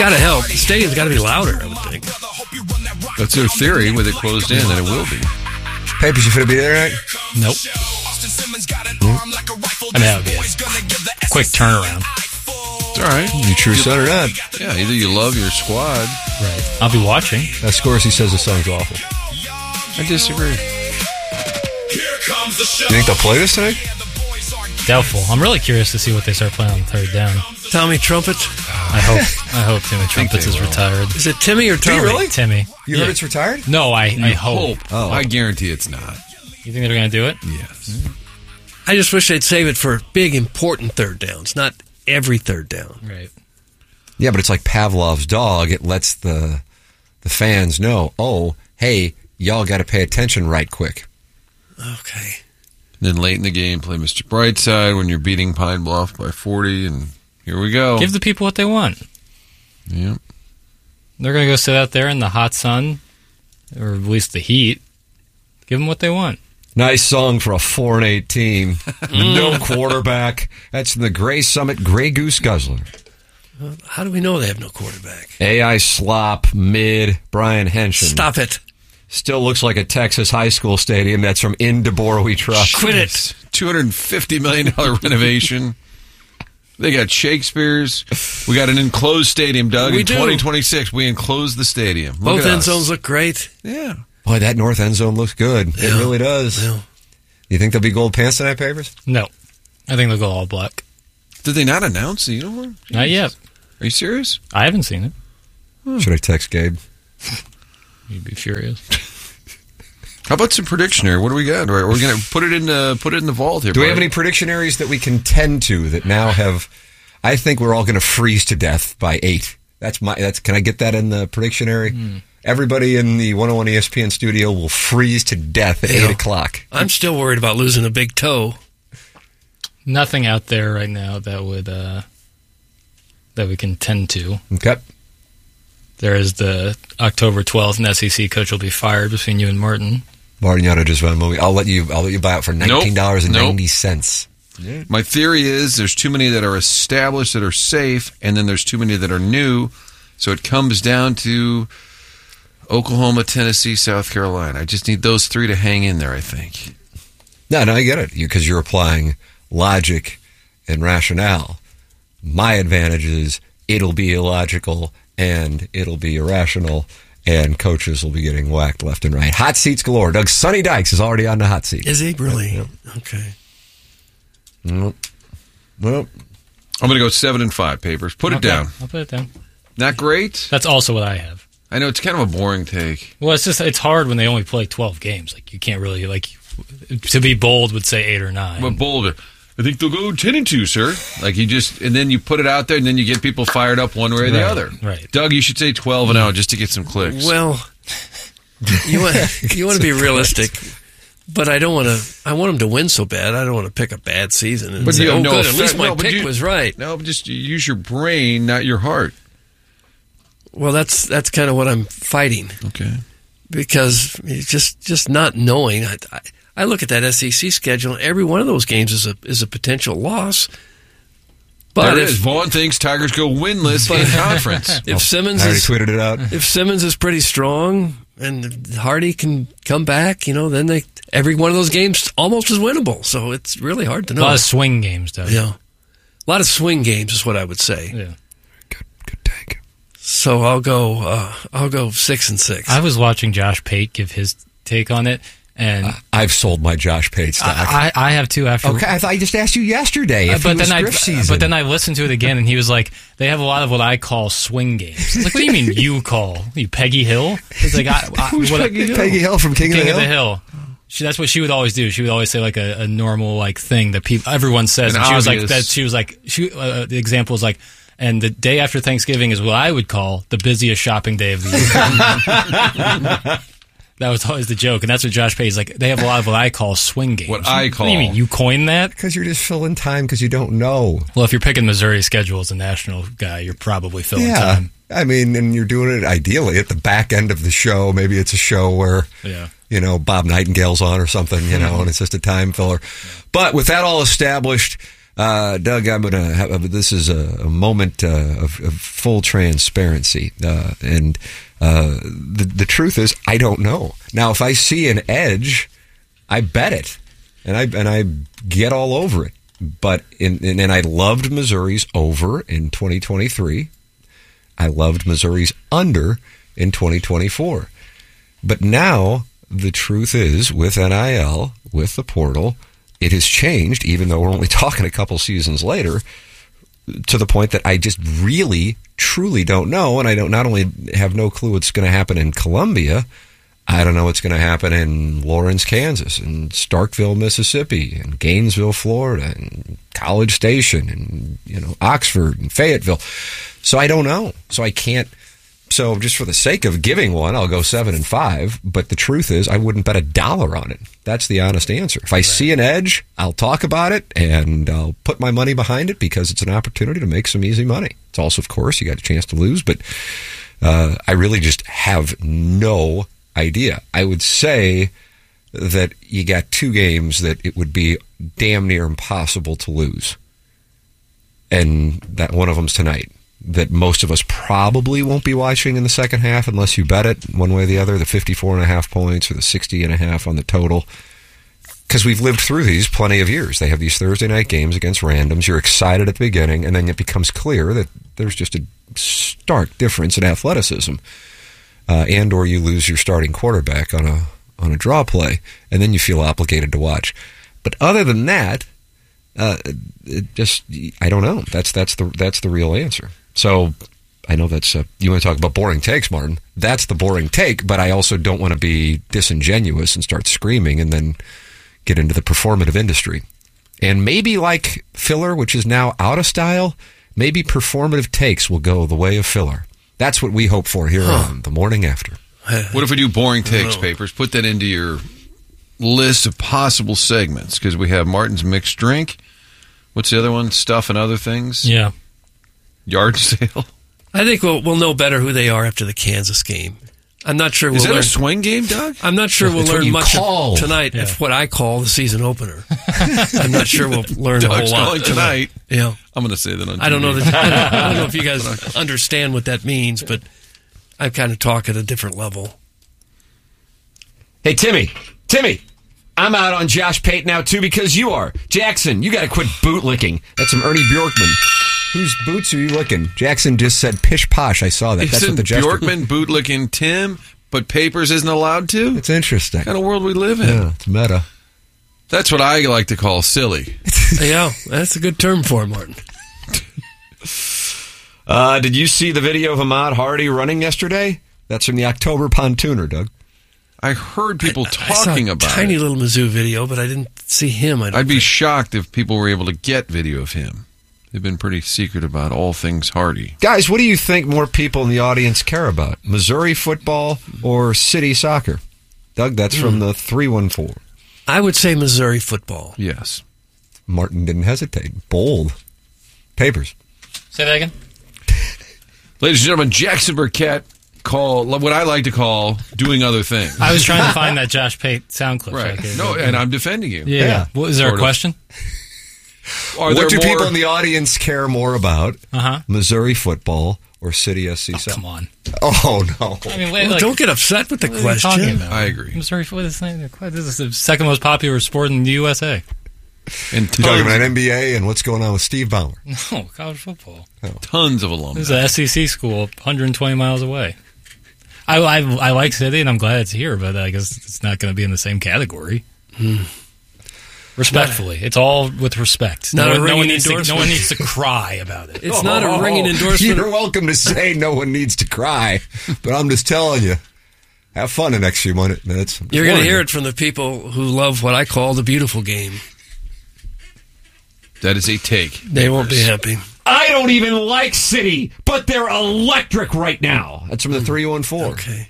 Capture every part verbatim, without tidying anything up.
got to help. The stadium's got to be louder, I would think. That's their theory. With it closed in, that it will be. Papers, you finna be there tonight? Nope. I mean, that would be a quick turnaround. It's all right. You true son or not? Yeah, either you love your squad. Right. I'll be watching. That Scorsese says the song's awful. I disagree. You think they'll play this tonight? Doubtful. I'm really curious to see what they start playing on the third down. Tommy Trumpets? I hope I hope Timmy Trumpets is retired. Is it Timmy or Tommy? really? Timmy. You Yeah. heard it's retired? No, I, I hope. Oh. I guarantee it's not. You think they're going to do it? Yes. I just wish they'd save it for big, important third downs, not every third down. Right. Yeah, but it's like Pavlov's dog. It lets the the fans know, oh, hey, y'all got to pay attention right quick. Okay. Then late in the game, play Mister Brightside when you're beating Pine Bluff by forty, and here we go. Give the people what they want. Yep. They're going to go sit out there in the hot sun, or at least the heat. Give them what they want. Nice song for a four and eight team. No quarterback. That's in the Gray Summit Gray Goose Guzzler. Well, how do we know they have no quarterback? A I slop, mid, Brian Henshin. Stop it. Still looks like a Texas high school stadium. That's from In DeBoer We Trust. Quit it. two hundred fifty million dollars renovation. They got Shakespeare's. We got an enclosed stadium, Doug. We in do. twenty twenty-six, we enclosed the stadium. Look Both at end us. zones look great. Yeah. Boy, that north end zone looks good. It Yeah. really does. Yeah. You think there'll be gold pants tonight, Papers? No. I think they'll go all black. Did they not announce the uniform? Not yet. Are you serious? I haven't seen it. Hmm. Should I text Gabe? You'd be furious. How about some predictionary? What do we got? We're going to put it in the put it in the vault here. Do we buddy. have any predictionaries that we can tend to that now have... I think we're all going to freeze to death by eight. That's my. That's. Can I get that in the predictionary? Mm. Everybody in the one oh one E S P N studio will freeze to death at Yeah. eight o'clock. I'm still worried about losing a big toe. Nothing out there right now that would uh, that we can tend to. Okay. There is the October twelfth, and S E C coach will be fired between you and Martin. Martin Yano just went movie. I'll let you. I'll let you buy it for nineteen dollars and ninety cents. Nope. My theory is there's too many that are established that are safe, and then there's too many that are new. So it comes down to Oklahoma, Tennessee, South Carolina. I just need those three to hang in there, I think. No, no, I get it. Because you, you're applying logic and rationale. My advantage is it'll be illogical and it'll be irrational, and coaches will be getting whacked left and right. Hot seats galore. Doug Sonny Dykes is already on the hot seat. Is he really? Yep. Okay. Well, well, I'm going to go seven and five, Papers. Put it Okay, down. I'll put it down. Not great? That's also what I have. I know it's kind of a boring take. Well, it's just it's hard when they only play twelve games. Like you can't really like to be bold would say eight or nine. But bolder. I think they'll go ten and two, sir. Like you just, and then you put it out there, and then you get people fired up one way or the Right, other. right. Doug, you should say twelve and out just to get some clicks. Well, you want you want to be realistic, but I don't want to. I want them to win so bad. I don't want to pick a bad season and But say, you have "Oh, no good, at least effect- my no, but pick you- was right." No, but just use your brain, not your heart. Well, that's that's kind of what I'm fighting Okay. because it's just just not knowing. I, I, I look at that S E C schedule, and every one of those games is a is a potential loss. But There it if, is. Vaughn thinks Tigers go winless in conference. if Simmons I already is tweeted it out. if Simmons is pretty strong and Hardy can come back, you know, then they every one of those games almost is winnable. So it's really hard to a know. lot of swing games, though. Yeah, a lot of swing games is what I would say. Yeah. Good, good take. So I'll go. Uh, I'll go six and six. I was watching Josh Pate give his take on it, and Uh, I've sold my Josh Pate stock. I, I, I have two after. okay, I thought I just asked you yesterday if Uh, but it was then I, thrift season. but then I listened to it again, and he was like, "They have a lot of what I call swing games." Like, what do you mean you call you Peggy Hill? He's like, I, I, Who's what, Peggy Hill? Peggy Hill from King, King of the of the Hill. Hill. She, that's what she would always do. She would always say like a, a normal like thing that people everyone says. An And she was like obvious- that. She was like she. Uh, the example was like, and the day after Thanksgiving is what I would call the busiest shopping day of the year. That was always the joke, and that's what Josh Pate is like. They have a lot of what I call swing games. What I What do you call- mean? You coined that? Because you're just filling time because you don't know. Well, if you're picking Missouri schedule as a national guy, you're probably filling Yeah. time. I mean, and you're doing it ideally at the back end of the show. Maybe it's a show where, Yeah. you know, Bob Nightingale's on or something, you know, and it's just a time filler. But with that all established, Uh, Doug, I'm going to have this is a, a moment uh, of, of full transparency. Uh, and uh, the, the truth is, I don't know. Now, if I see an edge, I bet it. And I and I get all over it. But in, in, and I loved Missouri's over in twenty twenty-three. I loved Missouri's under in twenty twenty-four. But now the truth is, with N I L, with the portal, it has changed, even though we're only talking a couple seasons later, to the point that I just really, truly don't know. And I don't not only have no clue what's going to happen in Columbia, I don't know what's going to happen in Lawrence, Kansas, and Starkville, Mississippi, and Gainesville, Florida, and College Station, and you know Oxford, and Fayetteville. So I don't know. So I can't. So just for the sake of giving one, I'll go seven and five. But the truth is, I wouldn't bet a dollar on it. That's the honest answer. If I right. see an edge, I'll talk about it and I'll put my money behind it because it's an opportunity to make some easy money. It's also, of course, you got a chance to lose, but uh, I really just have no idea. I would say that you got two games that it would be damn near impossible to lose, and that one of them's tonight. That most of us probably won't be watching in the second half unless you bet it one way or the other, the fifty-four and a half points or the sixty and a half on the total. Because we've lived through these plenty of years. They have these Thursday night games against randoms. You're excited at the beginning, and then it becomes clear that there's just a stark difference in athleticism. Uh, and or you lose your starting quarterback on a on a draw play, and then you feel obligated to watch. But other than that, uh, it just I don't know. That's that's the that's the real answer. So I know that's uh, you want to talk about boring takes, Martin. That's the boring take, but I also don't want to be disingenuous and start screaming and then get into the performative industry. And maybe like filler, which is now out of style, maybe performative takes will go the way of filler. That's what we hope for here huh. on The Morning After. What if we do boring takes, Papers? Put that into your list of possible segments, because we have Martin's mixed drink. What's the other one? Stuff and other things? Yeah. Yard sale? I think we'll we'll know better who they are after the Kansas game. I'm not sure we'll Is that learn. a swing game, Doug? I'm not sure we'll It's learn much call. tonight. Yeah. If what I call the season opener. I'm not sure we'll learn Doug's a whole lot calling tonight. Yeah. I'm going to say that on T V. I don't know that, I don't, I don't know if you guys understand what that means, but I kind of talk at a different level. Hey, Timmy. Timmy. I'm out on Josh Pate now, too, because you are. Jackson, you got to quit bootlicking. That's some Ernie Bjorkman. Whose boots are you licking? Jackson just said pish posh. I saw that. Isn't That's what the gesture... Bjorkman bootlicking Tim, but Papers isn't allowed to? It's interesting. What kind of world we live in? Yeah, it's meta. That's what I like to call silly. Yeah, that's a good term for it, Martin. Uh, did you see the video of Ahmad Hardy running yesterday? That's from the October Pontooner, Doug. I heard people I, talking I saw a about tiny it. little Mizzou video, but I didn't see him. I don't I'd be think. shocked if people were able to get video of him. They've been pretty secret about all things Hardy. Guys, what do you think more people in the audience care about? Missouri football or city soccer? Doug, that's from the three one four. I would say Missouri football. Yes. Martin didn't hesitate. Bold. Papers. Say that again? Ladies and gentlemen, Jackson Burkett call what I like to call doing other things. I was trying to find that Josh Pate sound clip. Right. So I could- No, and I'm defending you. Yeah. Yeah. What, is there Sort a of. question? Are there What do more... people in the audience care more about? Uh-huh. Missouri football or City S C Oh, soccer? come on. Oh, no. I mean, wait, Well, like, don't get upset with the what are you talking question. about? I agree. Missouri football is this is the second most popular sport in the U S A. And You're talking about tons, N B A and what's going on with Steve Ballmer. No, college football. tons of alumni. This is an S E C school, one hundred twenty miles away. I, I, I like City, and I'm glad it's here, but I guess it's not going to be in the same category. Hmm. Respectfully, it's all with respect. Not no, a one, no, one ringing needs to, no endorsement. one needs to cry about it. It's not a ringing endorsement. You're welcome to say no one needs to cry, but I'm just telling you, have fun the next few minutes. You're going to hear it from the people who love what I call the beautiful game. That is a take. They won't be happy. I don't even like City, but they're electric right now. That's from the three one four. Okay.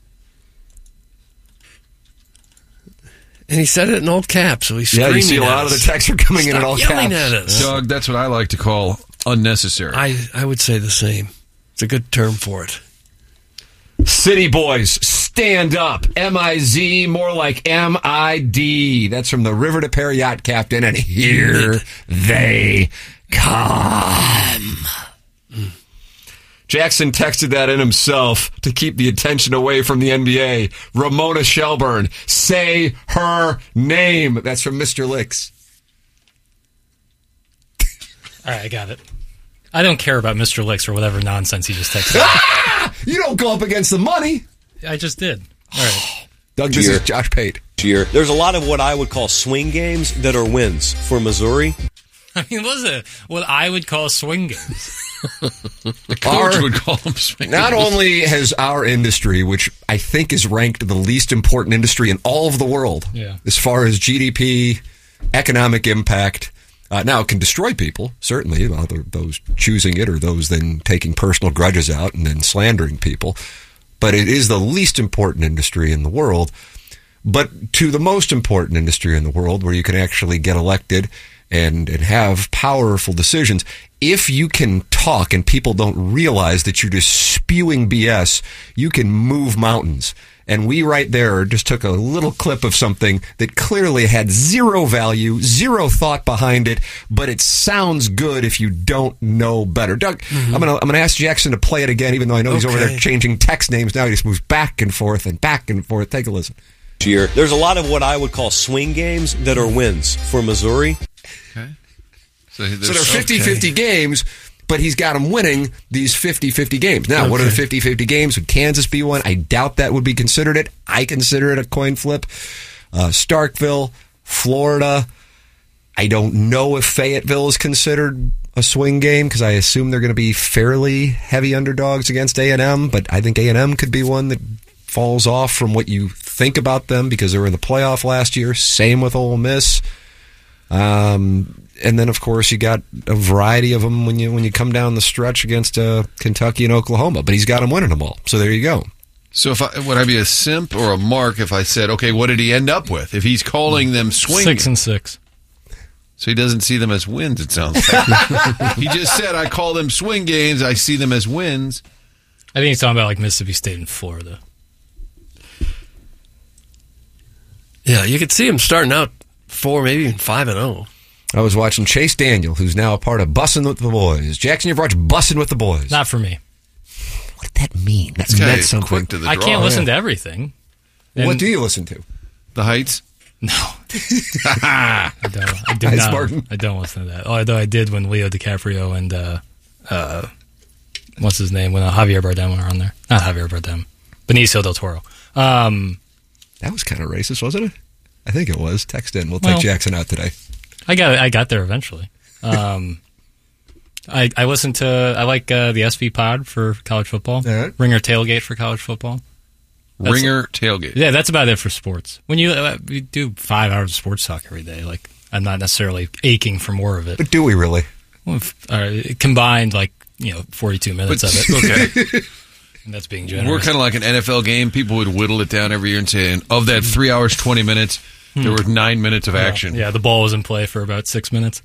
And he said it in all caps, so he's Yeah, screaming you see a at lot of the us. texts are coming in Stop in all yelling caps. at us. Doug, that's what I like to call unnecessary. I, I would say the same. It's a good term for it. City boys, Stand up. M I Z, more like M I D. That's from the River to Pair yacht captain, and here they come. Jackson texted that in himself to keep the attention away from the N B A. Ramona Shelburne, say her name. That's from Mister Licks. All right, I got it. I don't care about Mister Licks or whatever nonsense he just texted. Ah! You don't go up against the money. I just did. All right. Doug, this is Josh Pate. There's a lot of what I would call swing games that are wins for Missouri. I mean, what is it? What I would call swing games. The coach our, would call them swing Not games. only has our industry, which I think is ranked the least important industry in all of the world, yeah. as far as G D P, economic impact, uh, now it can destroy people, certainly, either those choosing it or those then taking personal grudges out and then slandering people. But it is the least important industry in the world. But to the most important industry in the world, where you can actually get elected and, and have powerful decisions, if you can talk and people don't realize that you're just spewing B S, you can move mountains. And we right there just took a little clip of something that clearly had zero value, zero thought behind it, but it sounds good if you don't know better. Doug, mm-hmm. I'm going to I'm gonna ask Jackson to play it again, even though I know he's okay. over there changing text names now. He just moves back and forth and back and forth. Take a listen. There's a lot of what I would call swing games that are wins for Missouri. Okay. So, so they're fifty-fifty okay. games, but he's got them winning these fifty-fifty games. Now, okay. what are the fifty-fifty games? Would Kansas be one? I doubt that would be considered it. I consider it a coin flip. Uh, Starkville, Florida. I don't know if Fayetteville is considered a swing game because I assume they're going to be fairly heavy underdogs against A and M, but I think A and M could be one that falls off from what you think about them because they were in the playoff last year. Same with Ole Miss. Um, and then, of course, you got a variety of them when you when you come down the stretch against uh, Kentucky and Oklahoma. But he's got them winning them all. So there you go. So if I, would I be a simp or a mark if I said, okay, what did he end up with? If he's calling them swing six and six, so he doesn't see them as wins. It sounds like he just said, I call them swing games. I see them as wins. I think he's talking about like Mississippi State and Florida. Yeah, you could see him starting out four, maybe even five and zero. I was watching Chase Daniel, who's now a part of Bussin' with the Boys. Jackson, you've watched Bussin' with the Boys. Not for me. What did that mean? That this meant something. Quick to the I draw. can't listen yeah. to everything. And what do you listen to? The Heights? No. I don't. I do Nice, not. Martin. I don't listen to that. Although I did when Leo DiCaprio and uh, uh, what's his name? When uh, Javier Bardem were on there. Not Javier Bardem. Benicio del Toro. Um, that was kind of racist, wasn't it? I think it was. Text in. We'll well, take Jackson out today. I got I got there eventually. Um, I I listened to I like uh, the S V Pod for college football. Right. Ringer Tailgate for college football. That's, Ringer Tailgate. Yeah, that's about it for sports. When you uh, we do five hours of sports talk every day, like I'm not necessarily aching for more of it. But do we really? Well, if, uh, combined, like you know, forty-two minutes but, of it. Okay. And that's being generous. We're kind of like an N F L game. People would whittle it down every year and say, and of that three hours, twenty minutes, there were nine minutes of action. Yeah, the ball was in play for about six minutes.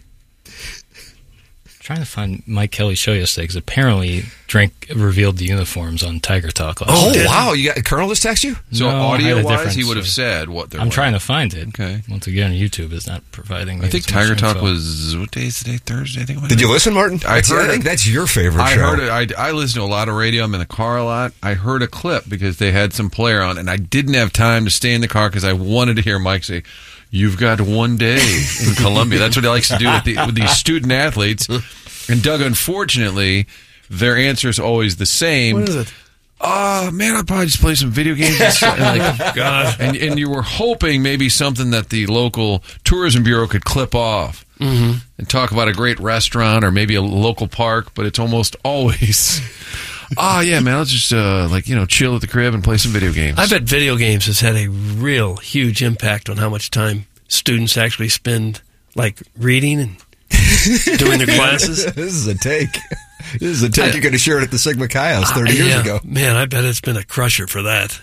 I'm trying to find Mike Kelly's show yesterday because apparently Drink revealed the uniforms on Tiger Talk last Oh, night. wow. You got Colonel just text you? So No, I had a audio-wise, different he would have story. said what they're I'm wearing. trying to find it. Okay. Once again, YouTube is not providing me I think with much Tiger Talk info. was, what day is today? Thursday, I think it was. Did you listen, Martin? I That's- heard I think it. that's your favorite I show. heard it. I, I listen to a lot of radio. I'm in the car a lot. I heard a clip because they had some player on, and I didn't have time to stay in the car because I wanted to hear Mike say, "You've got one day in Columbia." That's what he likes to do with, the, with these student athletes. And Doug, unfortunately, their answer is always the same. What is it? Oh, man, I'll probably just play some video games. And like, God. And, and you were hoping maybe something that the local tourism bureau could clip off Mm-hmm. and talk about a great restaurant or maybe a local park, but it's almost always, oh, yeah, man, let's just, uh, like, you know, chill at the crib and play some video games. I bet video games has had a real huge impact on how much time students actually spend, like, reading and doing their classes. This is a take. This is a take. You could have shared at the Sigma Chi House thirty Uh, years yeah, ago. Man, I bet it's been a crusher for that.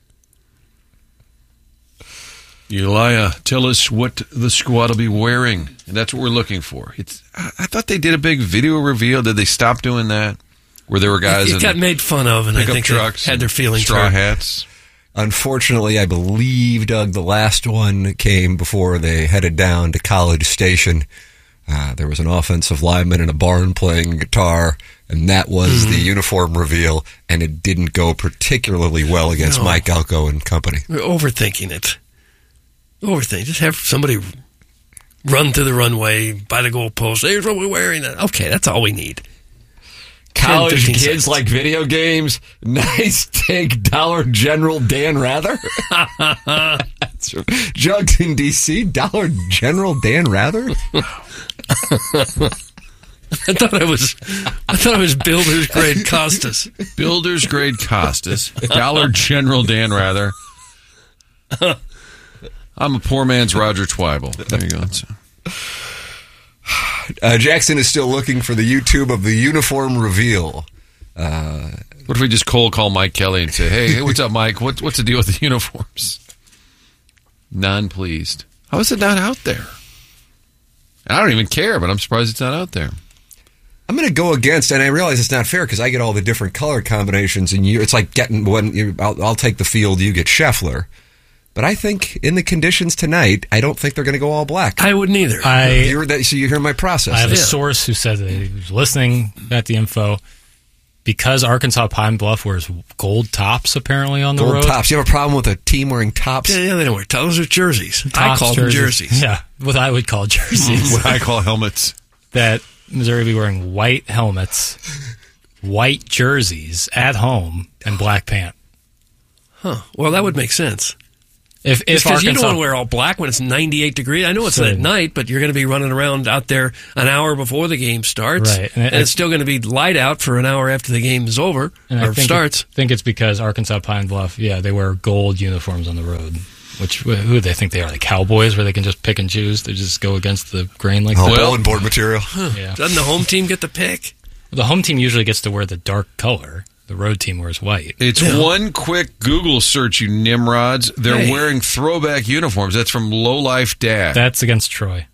Elia, tell us what the squad will be wearing. And that's what we're looking for. It's. I, I thought they did a big video reveal. Did they stop doing that? Where there were guys It, it in got made fun of, and I pickup think trucks they had their feelings straw hurt. hats. Unfortunately, I believe, Doug, the last one came before they headed down to College Station. Uh, there was an offensive lineman in a barn playing guitar, and that was mm-hmm. the uniform reveal, and it didn't go particularly well against no. Mike Elko and company. We're overthinking it. Overthinking. Just have somebody run to the runway, by the goalpost. Here's what we're wearing. Okay, that's all we need. College kids seconds. Like video games. Nice take, Dollar General Dan Rather. That's from Jugton, D C Dollar General Dan Rather. I thought I was. I thought I was Builder's Grade Costas. Builder's Grade Costas. Dollar General Dan Rather. I'm a poor man's Roger Twible. There you go. So. Uh, Jackson is still looking for the YouTube of the uniform reveal. Uh, what if we just cold call Mike Kelly and say, hey, hey what's up, Mike? What, what's the deal with the uniforms? Non-pleased. How is it not out there? I don't even care, but I'm surprised it's not out there. I'm going to go against, and I realize it's not fair because I get all the different color combinations, and you, it's like getting one. You, I'll, I'll take the field, you get Scheffler. But I think in the conditions tonight, I don't think they're going to go all black. I wouldn't either. I, You're that, so you hear my process. I have yeah. a source who said that he was listening at the info. Because Arkansas Pine Bluff wears gold tops apparently on the gold road. Gold tops. You have a problem with a team wearing tops? Yeah, yeah they don't wear tops. Those are jerseys. Tops, I call jerseys. them jerseys. Yeah, what I would call jerseys. What I call helmets. That Missouri will be wearing white helmets, white jerseys at home, and black pant. Huh. Well, that would make sense. If, if because Arkansas, you don't want to wear all black when it's ninety-eight degrees. I know it's so, at night, but you're going to be running around out there an hour before the game starts. Right. And, and it, it's still going to be light out for an hour after the game is over and or I think starts. I think it's because Arkansas Pine Bluff, yeah, they wear gold uniforms on the road. Which, who do they think they are? The Cowboys, where they can just pick and choose? They just go against the grain like oh, that? Bulletin board material. Huh. Yeah. Doesn't the home team get the pick? Well, the home team usually gets to wear the dark color. The road team wears white. It's yeah. one quick Google search, you nimrods. They're hey. wearing throwback uniforms. That's from Low Life Dad. That's against Troy.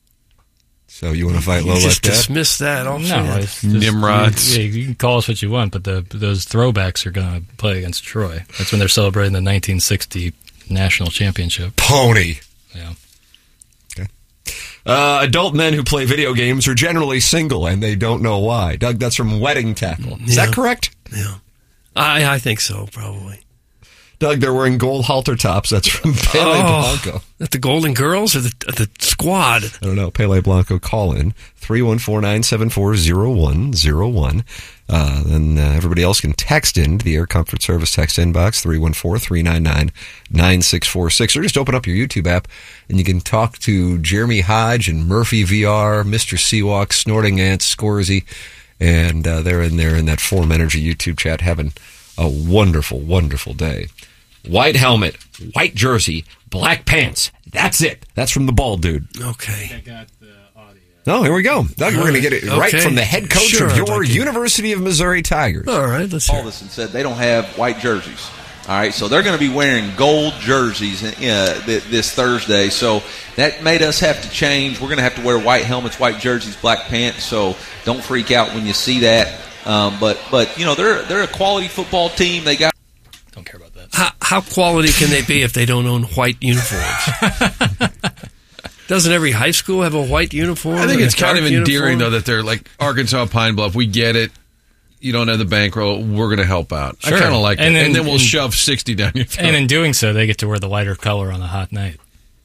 So you want to fight you Low Life just Dad? dismiss that. All no, it's just, nimrods. You, yeah, you can call us what you want, but the those throwbacks are going to play against Troy. That's when they're celebrating the nineteen sixty national championship. Pony. Yeah. Okay. Uh, adult men who play video games are generally single, and they don't know why. Doug, that's from Wedding Tackle. Is yeah. that correct? Yeah. I, I think so, probably. Doug, they're wearing gold halter tops. That's from Pele oh, Blanco. At the Golden Girls or the the squad? I don't know. Pele Blanco, call in three one four, nine seven four, zero one zero one. Uh, then uh, everybody else can text in to the Air Comfort Service text inbox, three one four, three nine nine, nine six four six. Or just open up your YouTube app and you can talk to Jeremy Hodge and Murphy V R, Mister Seawalk, Snorting Ants, Scorsy, and uh, they're in there in that Form Energy YouTube chat having a wonderful, wonderful day. White helmet, white jersey, black pants. That's it. That's from the bald dude. Okay. I got the audio. Oh, here we go. Doug, we're going to get it okay. right from the head coach sure, of your like University of Missouri Tigers. All right, let's hear it. Said they don't have white jerseys. All right, so they're going to be wearing gold jerseys uh, this Thursday. So that made us have to change. We're going to have to wear white helmets, white jerseys, black pants. So don't freak out when you see that. Um, but but you know they're they're a quality football team. They got. Don't care about that. How, how quality can they be if they don't own white uniforms? Doesn't every high school have a white uniform? I think it's kind of endearing, uniform? though, that they're like Arkansas Pine Bluff. We get it. You don't have the bankroll. We're going to help out. Sure. I kind of like and that. Then, and then we'll and, shove sixty down your throat. And in doing so, they get to wear the lighter color on a hot night.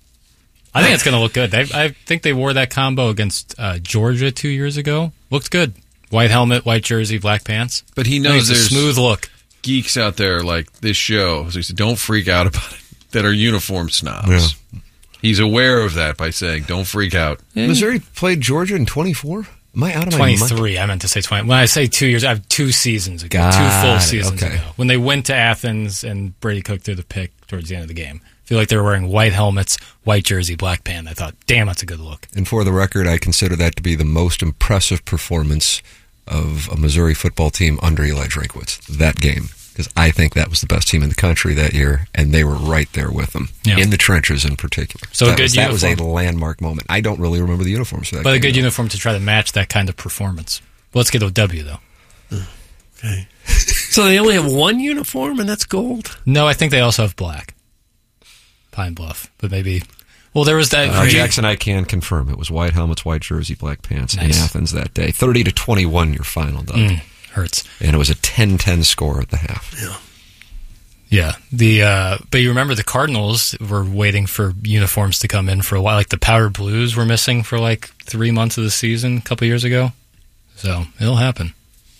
I think it's going to look good. They, I think they wore that combo against uh, Georgia two years ago. Looked good. White helmet, white jersey, black pants. But he knows there's a smooth look. Geeks out there like this show. So he said, don't freak out about it, that are uniform snobs. Yeah. He's aware of that by saying, don't freak out. Yeah. Missouri played Georgia in twenty-four? Am I out of my mind? twenty-three. I meant to say twenty. When I say two years, I have two seasons ago. Got two full it. seasons Okay. ago. When they went to Athens and Brady Cook threw the pick towards the end of the game. I feel like they were wearing white helmets, white jersey, black pant. I thought, damn, that's a good look. And for the record, I consider that to be the most impressive performance of a Missouri football team under Eli Drinkwitz, that game. Because I think that was the best team in the country that year, and they were right there with them, yeah. in the trenches in particular. So that a good was, uniform. That was a landmark moment. I don't really remember the uniforms for that But game, a good though. uniform to try to match that kind of performance. Well, let's get a W, though. Okay. So they only have one uniform, and that's gold? No, I think they also have black. Pine Bluff, but maybe. Well, there was that. Uh, Jackson, I can confirm it was white helmets, white jersey, black pants nice. in Athens that day. Thirty to twenty-one, your final, Doug. Mm, hurts. And it was a ten ten score at the half. Yeah. Yeah, the uh, but you remember the Cardinals were waiting for uniforms to come in for a while. Like the powder blues were missing for like three months of the season a couple years ago. So it'll happen.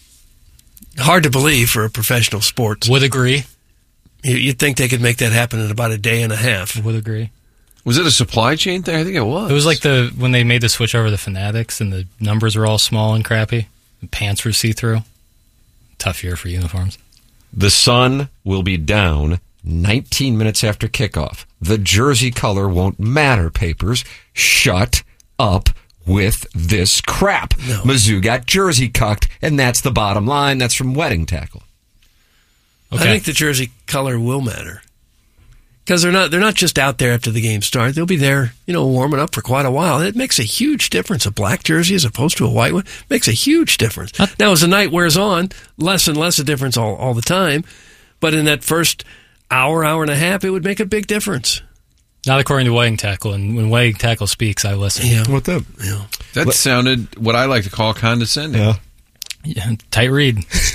Hard to believe for a professional sport. Would agree. You'd think they could make that happen in about a day and a half. Would agree. Was it a supply chain thing? I think it was. It was like the when they made the switch over to Fanatics and the numbers were all small and crappy. The pants were see-through. Tough year for uniforms. The sun will be down nineteen minutes after kickoff. The jersey color won't matter, Papers. Shut up with this crap. No. Mizzou got jersey cucked, and that's the bottom line. That's from Wedding Tackle. Okay. I think the jersey color will matter. Because they're not they're not just out there after the game starts. They'll be there, you know, warming up for quite a while. It makes a huge difference. A black jersey as opposed to a white one makes a huge difference. Huh? Now, as the night wears on, less and less a difference all, all the time. But in that first hour, hour and a half, it would make a big difference. Not according to Wedding Tackle. And when Wedding Tackle speaks, I listen. Yeah. What's up? Yeah. That what? sounded what I like to call condescending. Yeah. Yeah, tight read.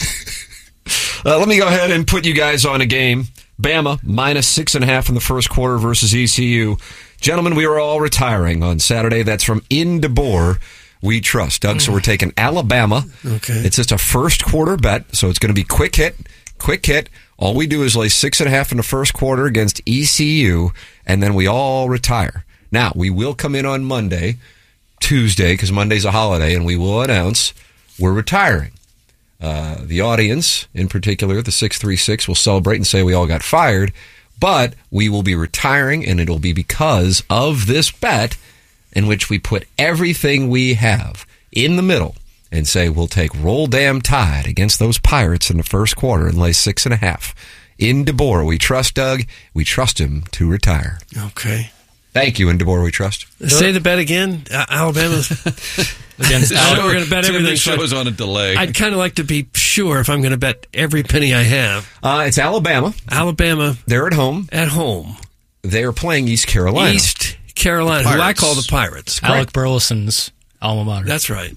uh, let me go ahead and put you guys on a game. Bama, minus six and a half in the first quarter versus E C U. Gentlemen, we are all retiring on Saturday. That's from In DeBoer We Trust. Doug, so we're taking Alabama. Okay. It's just a first quarter bet, so it's going to be quick hit, quick hit. All we do is lay six and a half in the first quarter against E C U, and then we all retire. Now, we will come in on Monday, Tuesday, because Monday's a holiday, and we will announce we're retiring. Uh, the audience, in particular, the six three six, will celebrate and say we all got fired, but we will be retiring, and it'll be because of this bet in which we put everything we have in the middle and say we'll take Roll Damn Tide against those Pirates in the first quarter and lay six and a half. In DeBoer, we trust Doug. We trust him to retire. Okay. Thank you, in DeBoer, we trust. Say the bet again. Uh, Alabama. Against We're going to bet everything. The show is on a delay. I'd kind of like to be sure if I'm going to bet every penny I have. Uh, it's Alabama. Alabama. They're at home. At home. They are playing East Carolina. East Carolina, who I call the Pirates. Alec Burleson's alma mater. That's right.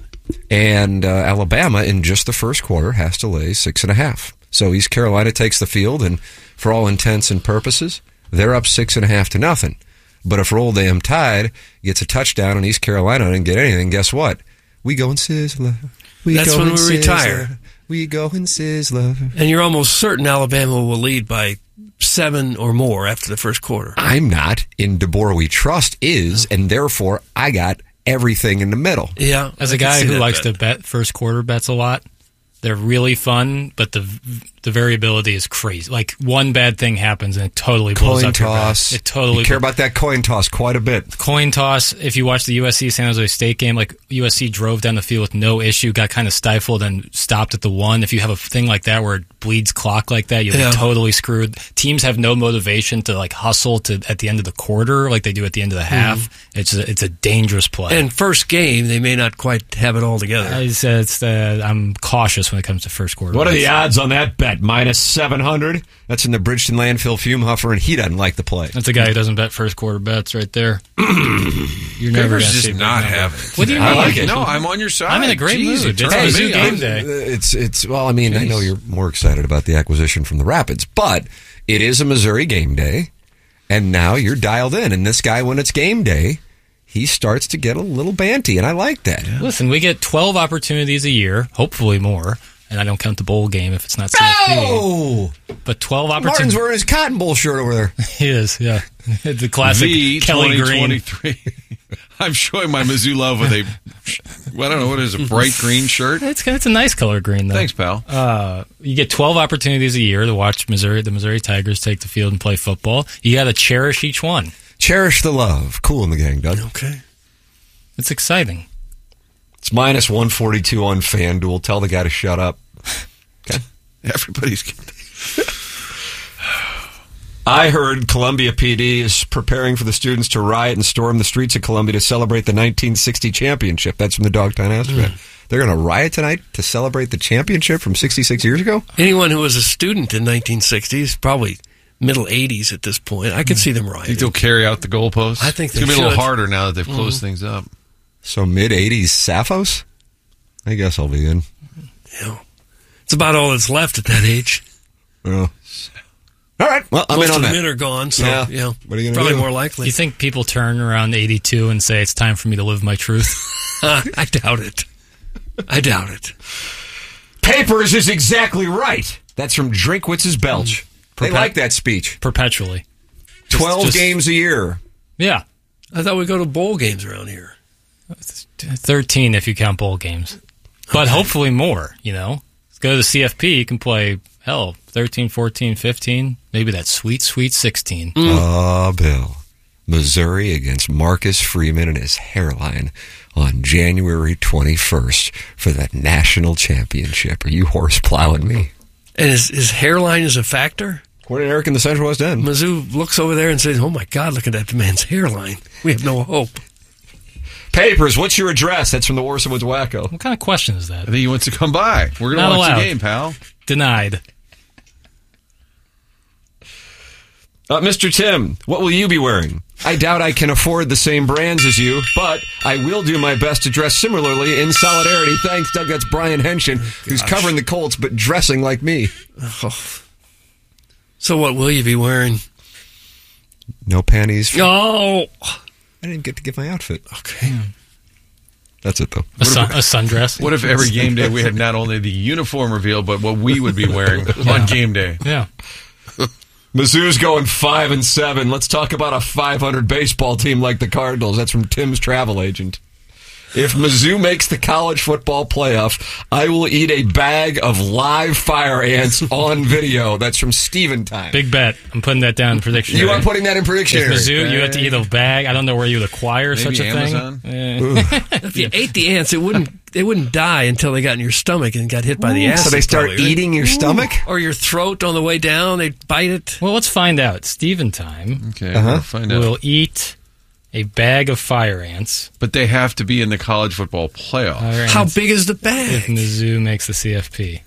And uh, Alabama, in just the first quarter, has to lay six and a half. So East Carolina takes the field, and for all intents and purposes, they're up six and a half to nothing. But if Roll Damn Tide gets a touchdown and East Carolina didn't get anything, guess what? We go and sizzler. We That's go when and we sizzler. retire. We go and sizzler. And you're almost certain Alabama will lead by seven or more after the first quarter. I'm not. In DeBoer, we trust is, and therefore I got everything in the middle. Yeah. As I a can guy see who that likes bet. to bet first quarter bets a lot, they're really fun, but the the variability is crazy. Like one bad thing happens and it totally blows Coin up your bet. toss. It totally You care blo- about that coin toss quite a bit. coin toss. If you watch the U S C San Jose State game, like U S C drove down the field with no issue, got kind of stifled, and stopped at the one. If you have a thing like that where it bleeds clock like that, you'll Yeah. be totally screwed. Teams have no motivation to like hustle to at the end of the quarter like they do at the end of the half. Mm-hmm. It's a, it's a dangerous play. And first game, they may not quite have it all together. I said it's uh, I'm cautious when it comes to first quarter. What are bets. the odds on that bet? Minus seven hundred? That's in the Bridgeton landfill fume huffer, and he doesn't like the play. That's a guy who doesn't bet first quarter bets right there. You're never going Papers to just see a big not number. having it. What do you I mean? like it. No, I'm on your side. I'm in a great Jeez, mood. you It's turned Mizzou me game on. day. It's it's well, I mean, I know you're more excited about the acquisition from the Rapids, but it is a Missouri game day, and now you're dialed in. And this guy, when it's game day, he starts to get a little banty, and I like that. Listen, we get twelve opportunities a year, hopefully more, and I don't count the bowl game if it's not C F P. Oh, But twelve Martin's opportunities. wearing his Cotton Bowl shirt over there. He is, yeah. The classic V Kelly twenty Green. twenty-three. I'm showing my Mizzou love with a, well, I don't know, what is it, a bright green shirt? It's, it's a nice color green, though. Thanks, pal. Uh, you get twelve opportunities a year to watch Missouri, the Missouri Tigers take the field and play football. You got to cherish each one. Cherish the love. Cool in the gang, Doug. Okay. It's exciting. It's minus one forty-two on FanDuel. Tell the guy to shut up. Okay. Everybody's. I heard Columbia P D is preparing for the students to riot and storm the streets of Columbia to celebrate the nineteen sixty championship. That's from the Dogtown Astrodome. Mm. They're going to riot tonight to celebrate the championship from sixty-six years ago? Anyone who was a student in nineteen sixty is probably middle eighties at this point. I could mm. see them rioting. Think they'll carry out the goalposts? I think they It's going to should. be a little harder now that they've closed mm. things up. So mid-eighties Sappho's? I guess I'll be in. Yeah. It's about all that's left at that age. Oh. All right. Well, I'm Most in on of the that. men are gone, so yeah. yeah, What are you gonna probably do? more likely. Do you think people turn around eighty-two and say it's time for me to live my truth? uh, I doubt it. I doubt it. Papers is exactly right. That's from Drinkwitz's Belch. Mm. They Perpet- like that speech. Perpetually. Twelve just- games a year. Yeah. I thought we'd go to bowl games around here. thirteen if you count bowl games. But Okay. hopefully more, you know. Let's go to the C F P. You can play, hell, thirteen, fourteen, fifteen. Maybe that sweet, sweet sixteen. Ah, Bill. Missouri against Marcus Freeman and his hairline on January twenty-first for the national championship. Are you horse plowing me? And his, his hairline is a factor? According to Eric in the Central West End. Mizzou looks over there and says, oh my God, look at that man's hairline. We have no hope. Papers, what's your address? That's from the Warsaw Woods Wacko. What kind of question is that? I think he wants to come by. We're going Not to watch allowed. the game, pal. Denied. Uh, Mister Tim, what will you be wearing? I doubt I can afford the same brands as you, but I will do my best to dress similarly in solidarity. Thanks, Doug. That's Brian Henshin, who's covering the Colts but dressing like me. Oh. So what will you be wearing? No panties. Oh! I didn't even get to give my outfit. Okay. That's it, though. A, sun, a sundress. What if every game day we had not only the uniform reveal, but what we would be wearing on game day? Yeah. Mizzou's going five and seven. Let's talk about a five hundred baseball team like the Cardinals. That's from Tim's travel agent. If Mizzou makes the college football playoff, I will eat a bag of live fire ants on video. That's from Steven Time. Big bet. I'm putting that down in prediction. You are putting that in prediction. If Mizzou, you have to eat a bag. I don't know where you would acquire Maybe such a Amazon? thing. Eh. If you ate the ants, it wouldn't they wouldn't die until they got in your stomach and got hit by the acid. So they start probably, right? eating your stomach? Or your throat on the way down. They bite it. Well, let's find out. Steven Time Okay, Uh-huh. we'll find out. will eat a bag of fire ants. But they have to be in the college football playoff. Fire How ants big is the if bag? Mizzou makes the C F P?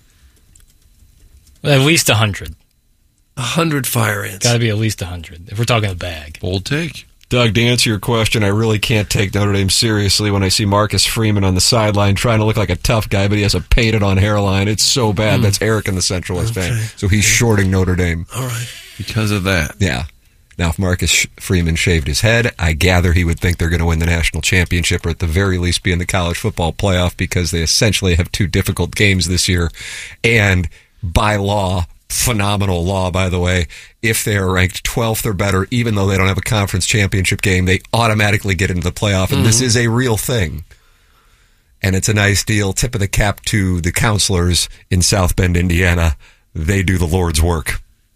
At least one hundred. A hundred fire ants. Got to be at least one hundred if we're talking a bag. Bold take. Doug, to answer your question, I really can't take Notre Dame seriously when I see Marcus Freeman on the sideline trying to look like a tough guy, but he has a painted-on hairline. It's so bad. Mm. That's Eric in the Central West Okay. End. So he's shorting Notre Dame. All right. Because of that. Yeah. Now, if Marcus Sh- Freeman shaved his head, I gather he would think they're going to win the national championship or at the very least be in the college football playoff because they essentially have two difficult games this year. And by law, phenomenal law, by the way, if they are ranked twelfth or better, even though they don't have a conference championship game, they automatically get into the playoff. And mm-hmm. this is a real thing. And it's a nice deal. Tip of the cap to the counselors in South Bend, Indiana. They do the Lord's work.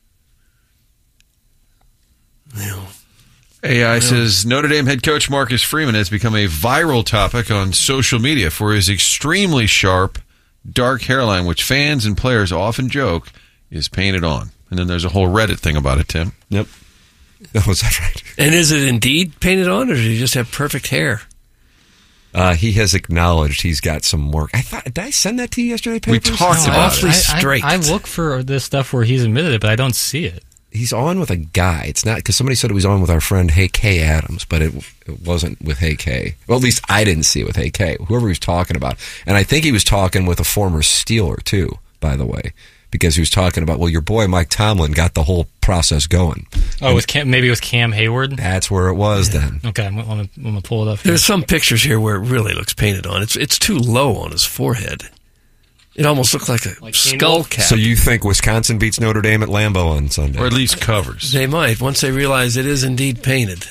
Yeah. A I says Notre Dame head coach Marcus Freeman has become a viral topic on social media for his extremely sharp, dark hairline, which fans and players often joke is painted on. And then there's a whole Reddit thing about it, Tim. Yep. That was that right. And is it indeed painted on, or does he just have perfect hair? Uh, he has acknowledged he's got some work. I thought, did I send that to you yesterday, We Papers? talked No, about awfully it. straight. I, I look for this stuff where he's admitted it, but I don't see it. He's on with a guy. It's not because somebody said he was on with our friend Hey K Adams, but it it wasn't with Hey K. Well, at least I didn't see it with Hey K. Whoever he was talking about, and I think he was talking with a former Steeler too. By the way, because he was talking about well, your boy Mike Tomlin got the whole process going. Oh, with Cam, maybe with Cam Hayward. That's where it was yeah. then. Okay, I'm, I'm, gonna, I'm gonna pull it up here. There's some pictures here where it really looks painted on. It's it's too low on his forehead. It almost looks like a Like skull Keenel? cap. So you think Wisconsin beats Notre Dame at Lambeau on Sunday? Or at least covers. They might, once they realize it is indeed painted.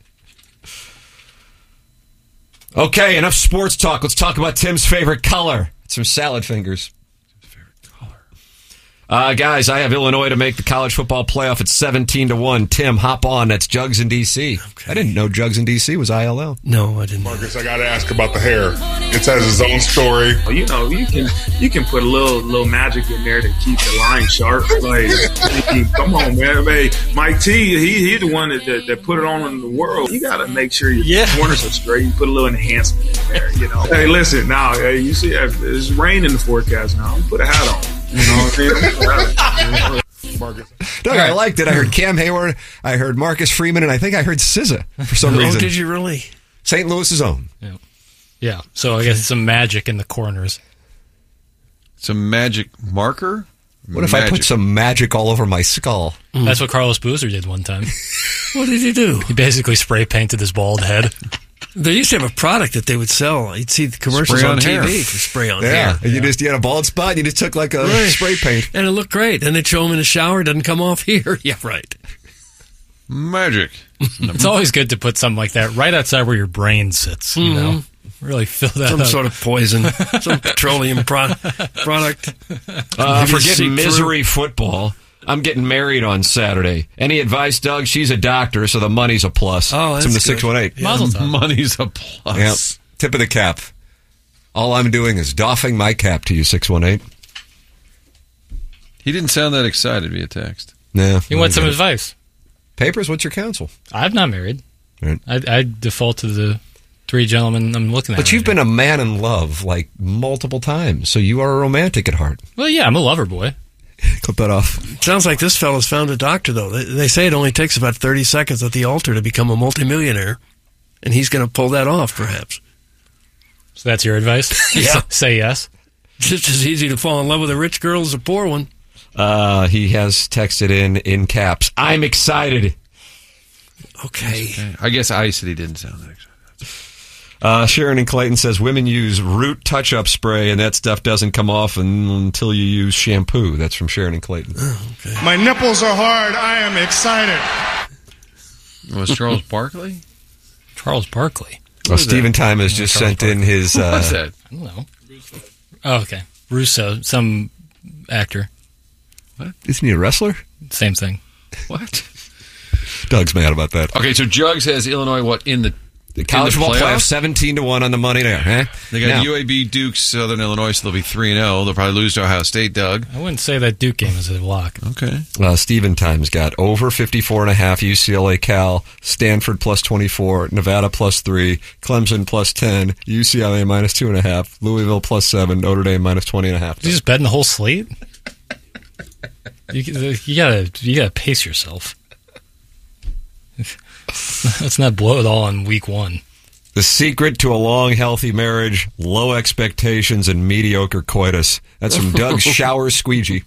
Okay, enough sports talk. Let's talk about Tim's favorite color. It's from Salad Fingers. Uh, guys, I have Illinois to make the college football playoff at seventeen to one. Tim, hop on. That's Jugs in D C. Okay. I didn't know Jugs in D C was I L L. No, I didn't. Marcus, I got to ask about the hair. It has its own story. You know, you can you can put a little little magic in there to keep the line sharp. Like, come on, man. Hey, Mike T, he he the one that, that, that put it on in the world. You got to make sure your yeah. corners are straight. You put a little enhancement in there, you know. Hey, listen, now, hey, you see, there's rain in the forecast now. Put a hat on. You know what I mean? Doug, I liked it. I heard Cam Hayward, I heard Marcus Freeman, and I think I heard S Z A for some oh, reason. Did you really? Saint Louis's own. Yeah. yeah. So I guess some magic in the corners. Some magic marker? What if magic. I put some magic all over my skull? Mm. That's what Carlos Boozer did one time. What did he do? He basically spray painted his bald head. They used to have a product that they would sell. You'd see the commercials Spray on, on T V hair. for spray on Yeah, hair. and you just you had a bald spot, and you just took like a Right. spray paint. And it looked great. And they'd show him in the shower. It doesn't come off here. Yeah, right. Magic. It's always good to put something like that right outside where your brain sits. You know, really fill that Some up. sort of poison. Some petroleum pro- product. Uh, Maybe forgetting seep misery football. I'm getting married on Saturday. Any advice, Doug? She's a doctor, so the money's a plus. Oh, it's from the that's good. six one eight. Mazel tov. Money's a plus. Yep. Tip of the cap. All I'm doing is doffing my cap to you, six one eight. He didn't sound that excited via text. No. You want some advice? Papers, what's your counsel? I'm not married. Right. I, I default to the three gentlemen I'm looking at. But right you've now. been a man in love like multiple times, so you are a romantic at heart. Well, yeah, I'm a lover boy. Clip that off. Sounds like this fellow's found a doctor, though. They, they say it only takes about thirty seconds at the altar to become a multimillionaire, and he's going to pull that off, perhaps. So that's your advice? Yeah. Say yes. Just as easy to fall in love with a rich girl as a poor one. Uh, he has texted in in caps. I'm excited. Okay. Okay. I guess I said he didn't sound that excited. Uh, Sharon and Clayton says women use root touch-up spray, and that stuff doesn't come off until you use shampoo. That's from Sharon and Clayton. Oh, okay. My nipples are hard. I am excited. Was Charles Barkley? Charles Barkley. Well, Stephen Time has just Charles sent in his... Who was Uh, that? I don't know. Oh, okay. Russo, some actor. isn't he a wrestler? Same thing. What? Doug's mad about that. Okay, so Jugs has Illinois, what, in the, The college in the football playoff, playoffs? seventeen to one on the money there. Huh? They got Now, U A B, Duke, Southern Illinois, so they'll be three and oh. They'll probably lose to Ohio State, Doug. I wouldn't say that Duke game is a lock. Okay. Uh, Stephen Time's got over fifty-four and a half, U C L A Cal, Stanford plus twenty-four, Nevada plus three, Clemson plus ten, U C L A minus two and a half, Louisville plus seven, Notre Dame minus twenty and a half. Did you just bet in the whole slate? you, you gotta you gotta pace yourself. Let's not blow it all on week one. The secret to a long, healthy marriage, low expectations, and mediocre coitus. That's from Doug's shower squeegee.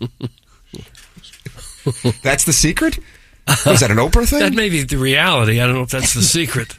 That's the secret? Was that an Oprah thing? That may be the reality. I don't know if that's the secret.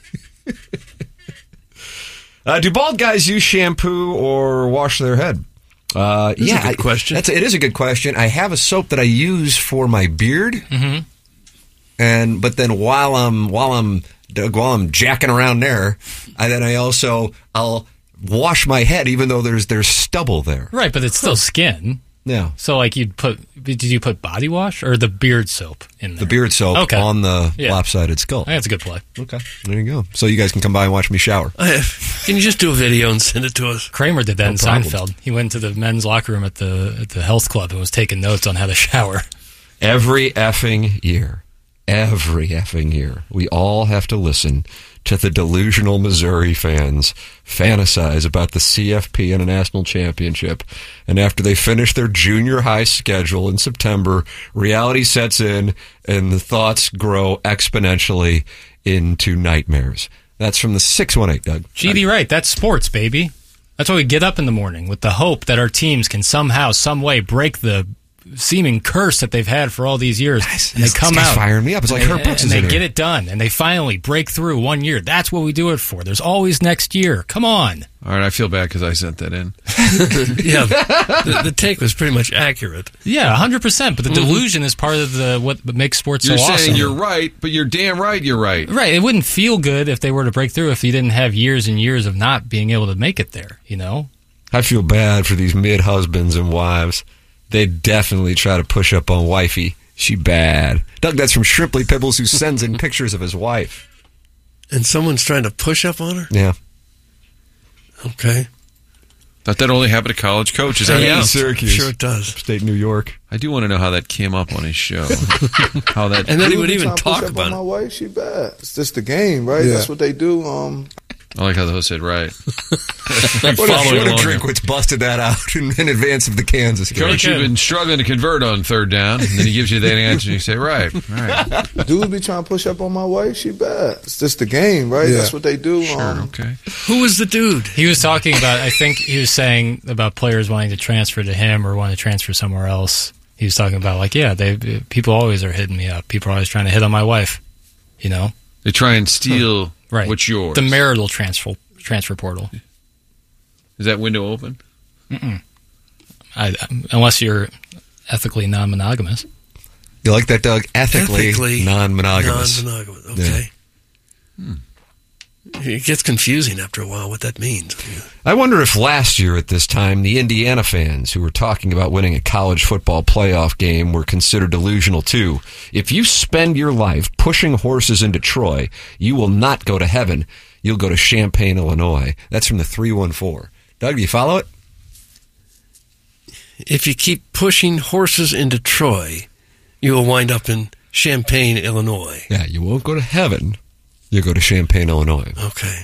Uh, do bald guys use shampoo or wash their head? Uh, This is yeah, a good question. I, that's, it is a good question. I have a soap that I use for my beard, Mm-hmm. and but then while I'm while I'm while I'm jacking around there, I, then I also I'll wash my head, even though there's there's stubble there. Right, but it's still skin. Yeah, So, like, you'd put, did you put body wash or the beard soap in there? the beard soap Okay. on the Yeah. lopsided skull. I think that's a good play. Okay, there you go. So you guys can come by and watch me shower. Uh, Can you just do a video and send it to us? Kramer did that No in problem. Seinfeld. He went to the men's locker room at the at the health club and was taking notes on how to shower. Every effing year, every effing year, we all have to listen to the delusional Missouri fans fantasize about the C F P and a national championship. And after they finish their junior high schedule in September, reality sets in and the thoughts grow exponentially into nightmares. That's from the six one eight, Doug. G D right, that's sports, baby. That's why we get up in the morning with the hope that our teams can somehow, some way break the seeming curse that they've had for all these years. Guys, and they this come guy's out firing me up. It's like and, Herb Brooks and is they in get here. it done, and they finally break through one year. That's what we do it for. There's always next year. Come on. All right, I feel bad because I sent that in. Yeah, the, the take was pretty much accurate. Yeah, one hundred percent. But the delusion is part of the what makes sports You're so saying awesome. you're right, but you're damn right you're right. Right. It wouldn't feel good if they were to break through if you didn't have years and years of not being able to make it there, you know? I feel bad for these mid husbands and wives They definitely try to push up on wifey. She bad. Doug, that's from Shrimply Pibbles, who sends in pictures of his wife. And someone's trying to push up on her? Yeah. Okay. Thought that only happened to college coaches. Yeah, I yeah. Syracuse. Sure it does. Upstate New York. I do want to know how that came up on his show. How that And then he Dude would be even trying to talk push up about on it. my wife, she bad. It's just the game, right? Yeah. That's what they do. Um, I like how the host said, right. What if, Following what if along. Drinkwitz busted that out in, in advance of the Kansas game? Coach, you've been struggling to convert on third down, and then he gives you that answer, and you say, right, right. dude be trying to push up on my wife, she bad. It's just the game, right? Yeah. That's what they do. Sure, Um, okay. Who was the dude? He was talking about, I think he was saying about players wanting to transfer to him or wanting to transfer somewhere else. He was talking about, like, yeah, they people always are hitting me up. People are always trying to hit on my wife, you know? They try and steal Right. what's yours. The marital transfer transfer portal. Is that window open? Mm-mm. I, unless you're ethically non-monogamous. You like that, Doug? Ethically, Ethically non-monogamous. Non-monogamous. Okay. Hmm. It gets confusing after a while what that means. I wonder if last year at this time, the Indiana fans who were talking about winning a college football playoff game were considered delusional too. If you spend your life pushing horses into Troy, you will not go to heaven. You'll go to Champaign, Illinois. That's from the three one four. Doug, do you follow it? If you keep pushing horses into Troy, you will wind up in Champaign, Illinois. Yeah, you won't go to heaven. You'll go to Champaign, Illinois. Okay.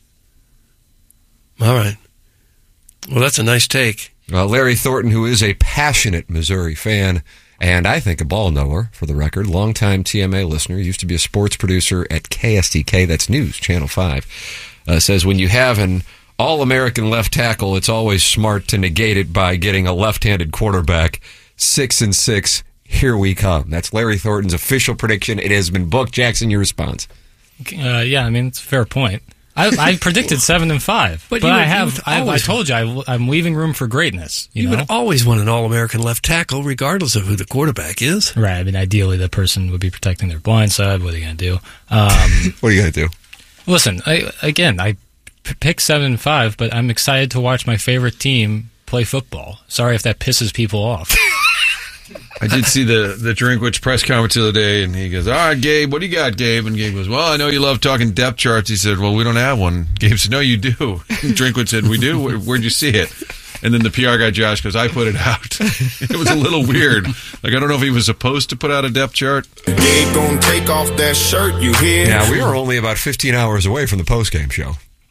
All right. Well, that's a nice take. Well, Larry Thornton, who is a passionate Missouri fan, and I think a ball knower, for the record, longtime T M A listener, used to be a sports producer at K S T K, that's News, Channel five, uh, says when you have an all-American left tackle, it's always smart to negate it by getting a left-handed quarterback. Six and six, here we come. That's Larry Thornton's official prediction. It has been booked. Jackson, your response? Uh, yeah, I mean, it's a fair point. I, I predicted seven and five, But but, you I would- you have. would I, I always- told you I, I'm leaving room for greatness. You, You know, would always want an All-American left tackle, regardless of who the quarterback is. right? I mean, ideally, the person would be protecting their blind side. What are you going to do? Um, What are you going to do? listen, I, again, I p- picked seven and five, but I'm excited to watch my favorite team play football. Sorry if that pisses people off. I did see the, the Drinkwitz press conference the other day, and he goes, all right, Gabe, what do you got, Gabe? And Gabe goes, well, I know you love talking depth charts. He said, well, we don't have one. Gabe said, no, you do. Drinkwitz said, we do? Where, where'd you see it? And then the P R guy, Josh, goes, I put it out. It was a little weird. Like, I don't know if he was supposed to put out a depth chart. Gabe gonna take off that shirt, you hear? Yeah, we are only about fifteen hours away from the postgame show.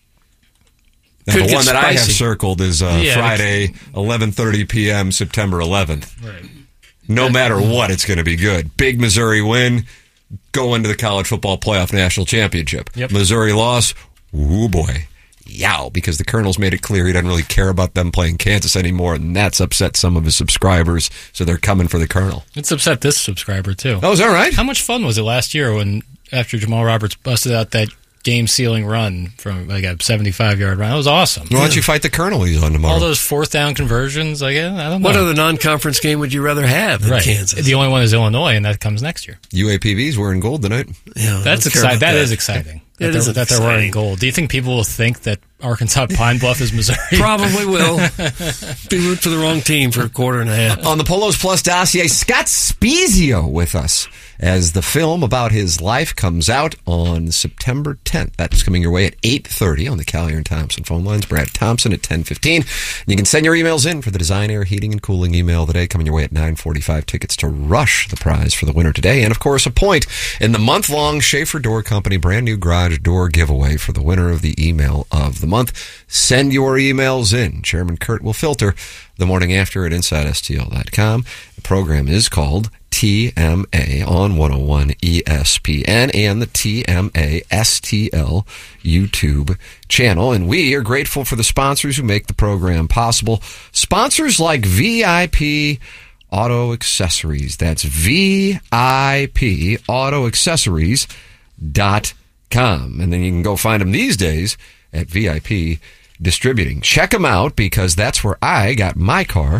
Now, Could the get one that I have spicy. circled is uh, Yeah, Friday, eleven thirty p.m., September eleventh. Right. No matter what, it's going to be good. Big Missouri win, go into the college football playoff national championship. Yep. Missouri loss, ooh boy, yow, because the Colonel's made it clear he doesn't really care about them playing Kansas anymore, and that's upset some of his subscribers, so they're coming for the Colonel. It's upset this subscriber too. Oh, is that right? How much fun was it last year when after Jamal Roberts busted out that game-sealing run from like a seventy-five yard run? That was awesome. Why don't you fight the Colonel he's on tomorrow? All those fourth down conversions, like, I don't know. What other non-conference game would you rather have than right. Kansas? The only one is Illinois, and that comes next year. U A P B's wearing gold tonight. Yeah, That's don't care exciting. about That is exciting. It that, is they're, that they're exciting. wearing gold. Do you think people will think that Arkansas Pine Bluff is Missouri? Probably will. Be root for the wrong team for a quarter and a half. On the Polos Plus dossier, Scott Spezio with us as the film about his life comes out on September tenth. That's coming your way at eight thirty on the Callier and Thompson phone lines. Brad Thompson at ten fifteen. You can send your emails in for the Design, Air, Heating, and Cooling email today. Coming your way at nine forty-five. Tickets to Rush, the prize for the winner today. And, of course, a point in the month-long Schaefer Door Company brand new garage door giveaway for the winner of the email of the month. Send your emails in. Chairman Kurt will filter the morning after at inside S T L dot com. The program is called T M A on one oh one E S P N and the T M A S T L YouTube channel. And we are grateful for the sponsors who make the program possible. Sponsors like V I P Auto Accessories. That's V I P Auto Accessories dot com. And then you can go find them these days at V I P Distributing. Check them out because that's where I got my car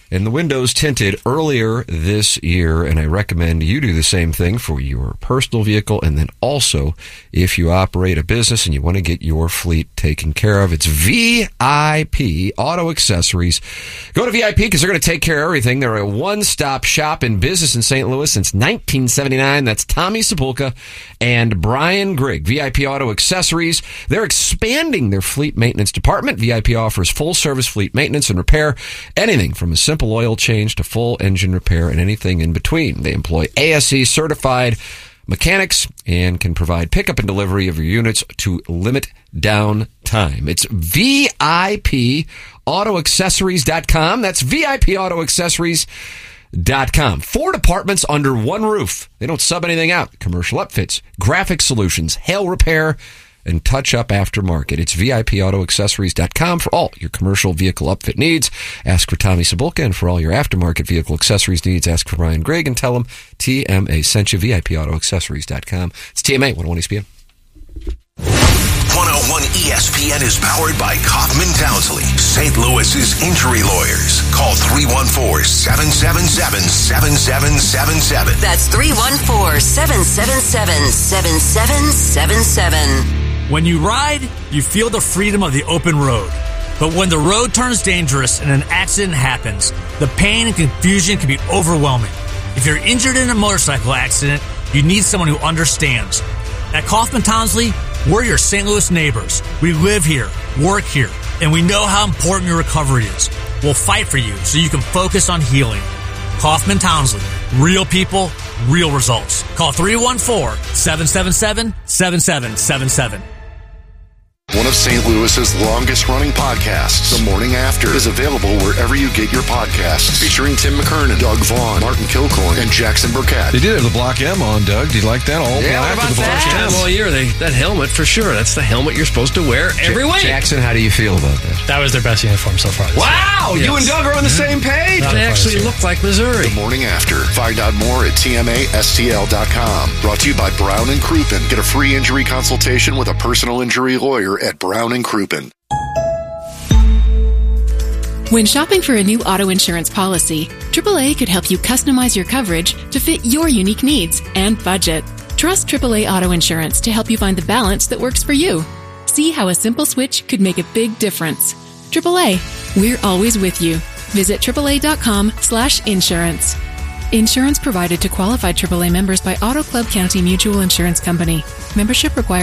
and the windows tinted earlier this year, and I recommend you do the same thing for your personal vehicle, and then also if you operate a business and you want to get your fleet taken care of. It's V I P Auto Accessories. Go to V I P because they're going to take care of everything. They're a one-stop shop in business in Saint Louis since nineteen seventy-nine. That's Tommy Sepulka and Brian Grigg. V I P Auto Accessories. They're expanding their fleet maintenance department. V I P offers full-service fleet maintenance and repair, anything from a simple oil change to full engine repair and anything in between. They employ A S E certified mechanics and can provide pickup and delivery of your units to limit downtime. It's V I P Auto Accessories dot com. That's V I P Auto Accessories dot com. Four departments under one roof. They don't sub anything out. Commercial upfits, graphic solutions, hail repair, and touch-up aftermarket. It's V I P Auto Accessories dot com for all your commercial vehicle upfit needs. Ask for Tommy Sepulka, and for all your aftermarket vehicle accessories needs, ask for Brian Grigg and tell him T M A sent you. V I P Auto Accessories dot com. It's T M A, one oh one E S P N. one oh one E S P N is powered by Kaufman Townsley, Saint Louis's injury lawyers. Call three one four, seven seven seven, seven seven seven seven. That's three one four, seven seven seven, seven seven seven seven. When you ride, you feel the freedom of the open road. But when the road turns dangerous and an accident happens, the pain and confusion can be overwhelming. If you're injured in a motorcycle accident, you need someone who understands. At Kaufman Townsley, we're your Saint Louis neighbors. We live here, work here, and we know how important your recovery is. We'll fight for you so you can focus on healing. Kaufman Townsley. Real people, real results. Call three one four, seven seven seven, seven seven seven seven. One of Saint Louis's longest-running podcasts, The Morning After, is available wherever you get your podcasts. Featuring Tim McKernan, Doug Vaughn, Martin Kilcoyne, and Jackson Burkett. They did it at the Block M on, Doug. Do you like that? All yeah, what about that? First time all year. They, that helmet, for sure. That's the helmet you're supposed to wear every J- week. Jackson, how do you feel about that? That was their best uniform so far. Wow! Yes. You and Doug are on the same page. They actually look like Missouri. The Morning After. Find out more at T M A S T L dot com. Brought to you by Brown and Crouppen. Get a free injury consultation with a personal injury lawyer at Brown and Crouppen. When shopping for a new auto insurance policy, triple A could help you customize your coverage to fit your unique needs and budget. Trust triple A Auto Insurance to help you find the balance that works for you. See how a simple switch could make a big difference. triple A, we're always with you. Visit triple A dot com slash insurance. Insurance provided to qualified triple A members by Auto Club County Mutual Insurance Company. Membership required.